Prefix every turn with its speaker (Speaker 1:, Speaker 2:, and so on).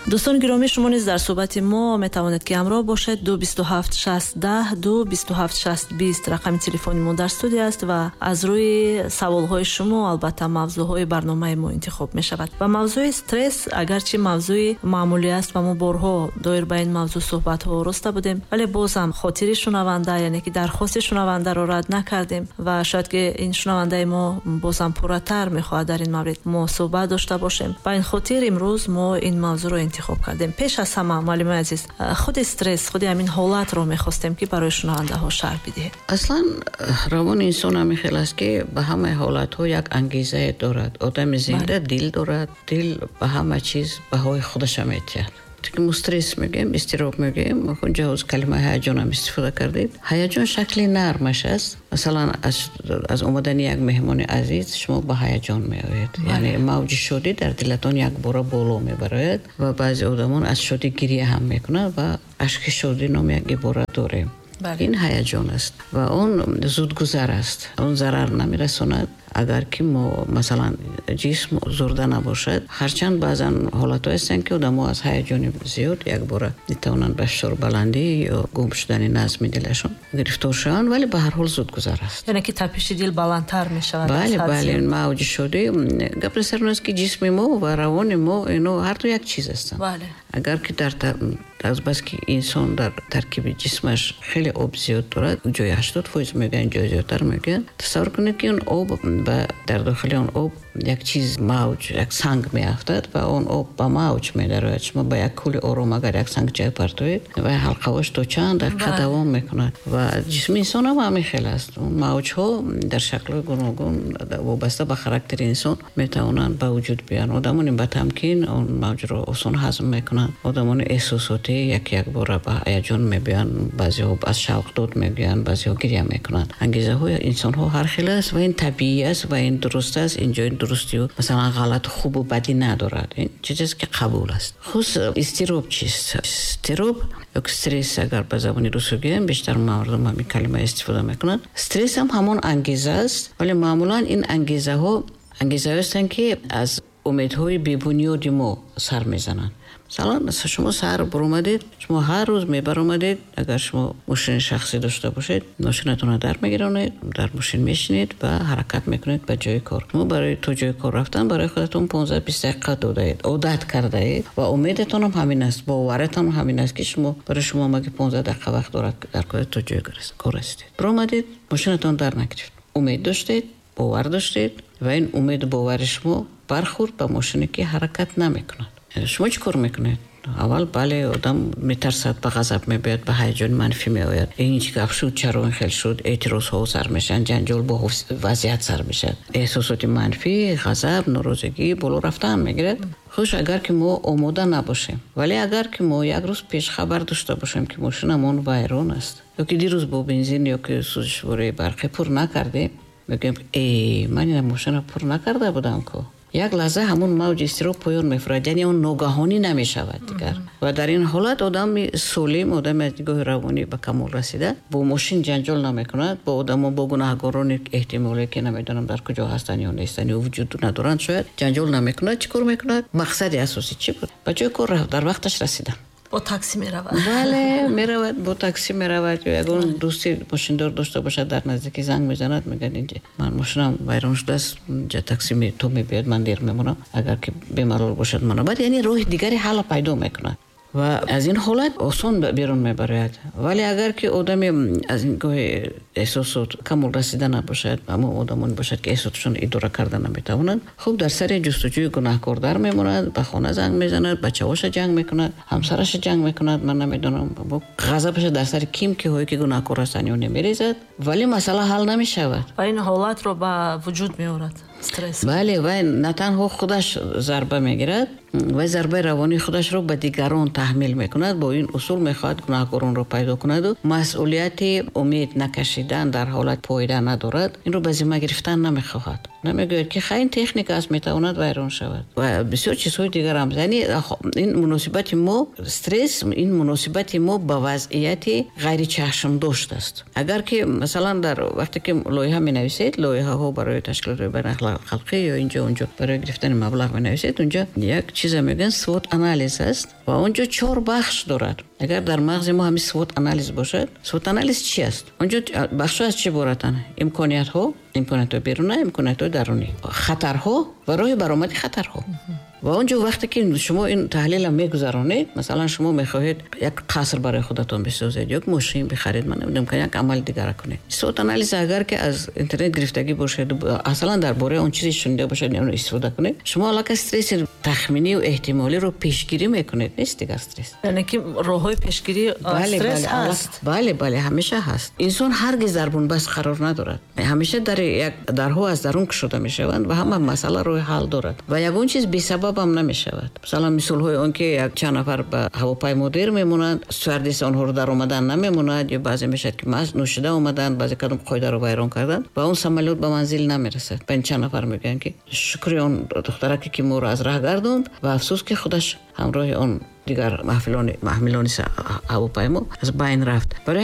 Speaker 1: دوستان گرامی، شما نیز در صحبت ما میتوانید که همراه باشید. 227 60 10 227 60 20 رقم تلفن ما در استودیو است و از روی سوالهای شما البته موضوعهای برنامه ما انتخاب می شود. و موضوع استرس اگرچه موضوع معمولی است و ما بارها دایر به این موضوع صحبت ها رسته بودیم، ولی باز هم خاطر شنونده، یعنی که درخواست شنونده را رد نکردیم و شاید که این شنونده ما باز هم پرتر میخواد در این مورد ما صحبت داشته باشیم. و این خاطر امروز ما این موضوع را انتخاب کردیم. پیش از همه معلم عزیز، خود استرس، خود همین حالت رو میخواستیم که برای شنونده ها شرح بدهید.
Speaker 2: اصلا روان انسان هم خیلی است که به همه حالت ها یک انگیزه دارد. آدم زنده دل دارد، دل به همه چیز به های خودش هم احتیاج. که استرس میگیم، استراب میگیم، اونجا از کلمه هیجان هم استفاده کردید. هیجان شکلی نرمش است. مثلا از اومدن یک مهمان عزیز شما با هیجان میآیید، یعنی موج شادی در دلتان یک بار بالا میبرد و بعضی آدمان از شادی گریه هم میکنند و اشک شادی نام یک عبارت داره. این هیجان است و اون زودگذر است، اون ضرر نمیرساند. اگر که ما مثلا جسم زرده نباشد، هرچند بعضا حالات هستند که آدم‌ها از هیجان زیاد یک بار میتوانند به شور بلندی یا گم شدن نظم دلشون گرفتار شوند، ولی به هر حال زودگذر است.
Speaker 1: یعنی که تپش دل بلندتر میشود.
Speaker 2: بله موج شده. گپ سر است که جسم ما و روان ما اینو هر دو یک چیز هستند.
Speaker 1: بله.
Speaker 2: اگر که از بس که انسان در ترکیب جسمش خیلی آب زیاد دارد، جای 80% میگن، جای زیادتر میگن، تصور کنید که اون آب در داخل اون آب یک چیز موج، یک سنگ میافتد و اون آب با موج میدرد. شما با یک کل آرام اگر یک سنگ جای پرتوید و حلقه‌اش تا چند دقیقه دوام میکند و جسم انسان هم همین خیلی است. اون موج ها در شکل گوناگون وابسته به خاراکتر انسان میتوانند به وجود بیان. آدمان با تمکین اون موج رو آسان هضم میکنند. آدمان احساساتی یک بار با هیجان میبیان، بعضی ها از شوق داد میگن، بعضی ها گریه میکنند. انگیزه های انسان ها هر خیلی است و این طبیعی است و این درست است. اینجا درستی و مثلا غلط خوب و بدی ندارد. این چیزی که قبول است. خصوص استراب چیست؟ استراب یا استرس اگر به زبان روسی بگیم بیشتر مردم همین کلمه استفاده میکنند. استرس هم همون انگیزه است، ولی معمولا این انگیزه هستند که از امیدهای بی‌بنیاد ما سر میزنند. مثلا شما سر برآمدید، شما هر روز میبرآمدید، اگر شما ماشین شخصی داشته باشید، ماشینتون رو در میگیرونید، در ماشین میشینید و حرکت میکنید به جای کار. شما برای تو جای کار رفتن برای خودتون 15-20 دقیقه دادید، عادت کرده اید و امیدتون هم همین است، باورتون هم همین است که شما برای شما مگه 15 دقیقه وقت دارد در تو جای کار هستید. برآمدید، ماشینتون در نگرفت، امید داشتید، باور داشتید و این امید و باور شما برخورد به ماشینی که حرکت نمیکند. شما چی کار میکنید؟ اول بله آدم میترسد، به غضب میباید، به هیجان منفی میآید. این چی گپ شد، چرا این خیلی شد، اعتراض ها سر میشن، جنجال با وضعیت سر میشه، احساسات منفی، غضب، ناراضگی بالا رفتن میگیرد. خوش اگر که ما آماده نباشیم، ولی اگر که ما یک روز پیش خبر داشته باشیم که ماشینمون ویران است یا که دیروز با بنزین یا که سوزشواره برقی پر نکردیم، بگیم ای من این ماشین پر نکرده بودم که یک لحظه همون موج استراب پایان می‌فرد، یعنی اون ناگهانی نمی‌شود دیگر. و در این حالت آدم سالم، آدم از دیدگاه روانی به کمال رسیده با ماشین جنجال نمی‌کند، با آدم با گناهکاران احتمالی که نمی‌دانم در کجا هستند یا نیستند یا وجود ندارند شاید جنجال نمی‌کند. چیکار می‌کند؟ مقصد اساسی چی بود؟ بچه کار رفت، در وقتش رسیدن.
Speaker 1: با تاکسی میرود.
Speaker 2: بله میرود، با تاکسی میرود یا اگر دوستی ماشیندار داشته باشد در نزدیکی زنگ میزند میگه اینجا من ماشینم ویران شده است، اینجا تاکسی تو میبید، من دیر میمونم، اگر که بیمار باشد منو بعد، یعنی راه دیگری حل پیدا میکنه و از این حالت آسان بیرون میبرد. ولی اگر که آدم از این گاه احساسات کمال رسیده نباشد، اما آدمان باشد که احساساتشون اداره کردن نمیتوانند، خوب در سر جستجوی گناهکار در میموند، به خانه زنگ میزند، بچه‌هاش جنگ میکند، همسرش جنگ میکند، من نمیدونم با غضبش در سر کیم که هایی که گناهکار هستند نمیریزد، ولی مسئله حل نمیشود
Speaker 1: و این حالت رو به وجود میآورد استرس.
Speaker 2: بله و نه تنها خودش ضربه میگیرد و ضربه روانی خودش رو به دیگران تحمیل میکند. با این اصول میخواد گناهکاران رو پیدا کند و مسئولیت امید نکشیدن در حالت پاییده ندارد، این رو به ذمه گرفتن نمیخواهد. намегӯяд ки хайн техника аст метавонад вайрон шавад ва бисёр чизҳои дигар ҳам. Яъне ин муносибати мо стресс, ин муносибати мо ба вазъияти ғайричашмдошт аст. Агар ки масалан дар вақте ки лоиҳа менависед, лоиҳаҳо барои ташкилоти байналхалқӣ ё инҷо унҷо барои гирифтани маблағ менависед, унҷо як чизе мегӯянд свот анализ аст ва унҷо 4 бахш дорад. Агар дар мағзи мо ҳамин свот анализ бошад, свот анализ чи аст? Унҷо бахшҳо аз чӣ иборатанд? Имкониятҳои беруна, имкониятҳои дарунӣ, хатарҳо ва роҳи баромади хатарҳо. ва онҷо вақте ки шумо ин таҳлила мегузаронед, масалан шумо мехоҳед як қаср барои худатон бисозед, як мошин бихаред, ман намедонам ки як амали дигара кунед. свот анализ агар ки аз интернет гирифтагӣ бошед, асалан дар бораи он чизе шунида бошед, он истифода кунед, шумо аллакай стресси тахминию эҳтимолиро пешгирӣ мекунед, нест дигар стресс.
Speaker 1: яъне ки роҳҳои пешгирӣ стресс ҳаст.
Speaker 2: бале ҳамеша ҳаст. инсон ҳаргиз дар бунбаст қарор надорад. ҳамеша дарҳо аз дарун кушода мешаванд ва ҳама масъала роҳи ҳал дорад ва ягон чиз бесабаб ам намешавад. Масалан мисолҳои он ки як чанд нафар ба ҳавопаймо дер мемонанд, стюардесса онҳоро дар омадан намемонад, ё баъзе мешавад ки маст нӯшида омаданд, баъзе кадом қоидаро вайрон карданд ва он самолёт ба манзил намерасад. ба ин чанд нафар мегӯянд ки шукри он духтараке ки моро аз раҳ гардонд ва афсӯс ки худаш ҳамроҳи он дигар маҳмилони ҳавопаймо аз байн рафт.